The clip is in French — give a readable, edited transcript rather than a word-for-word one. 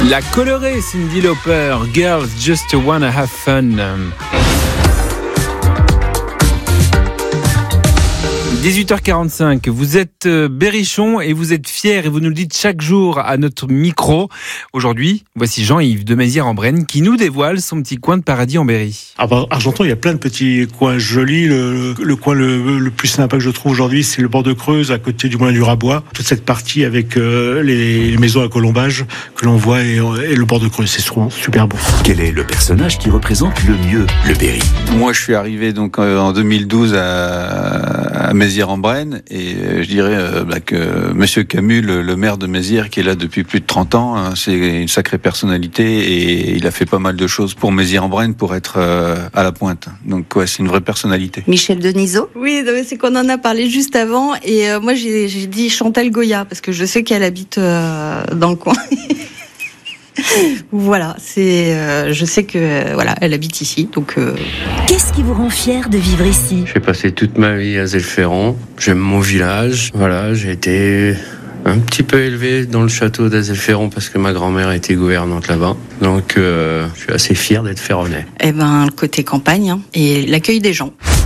La colorée Cyndi Lauper, Girls Just Wanna Have Fun. 18h45, vous êtes Berrichon et vous êtes fiers et vous nous le dites chaque jour à notre micro. Aujourd'hui, voici Jean-Yves de Mézières-en-Brenne qui nous dévoile son petit coin de paradis en Berry. Argenton, il y a plein de petits coins jolis. Le coin le plus sympa que je trouve aujourd'hui, c'est le bord de Creuse, à côté du moulin du Rabois. Toute cette partie avec les maisons à colombage que l'on voit et le bord de Creuse, c'est super beau. Quel est le personnage qui représente le mieux le Berry ? Moi, je suis arrivé donc en 2012 à Mézières-en-Brenne et je dirais que Monsieur Camus, le maire de Mézières, qui est là depuis plus de 30 ans, c'est une sacrée personnalité et il a fait pas mal de choses pour Mézières-en-Brenne pour être à la pointe. Donc ouais, c'est une vraie personnalité. Michel Denisot ? Oui, c'est qu'on en a parlé juste avant et moi j'ai dit Chantal Goya parce que je sais qu'elle habite dans le coin. Voilà, je sais que elle habite ici, donc. Qu'est-ce qui vous rend fier de vivre ici ? J'ai passé toute ma vie à Azelferron. J'aime mon village. Voilà, j'ai été un petit peu élevé dans le château d'Azelferron parce que ma grand-mère était gouvernante là-bas. Donc, je suis assez fier d'être ferronnais. Le côté campagne et l'accueil des gens.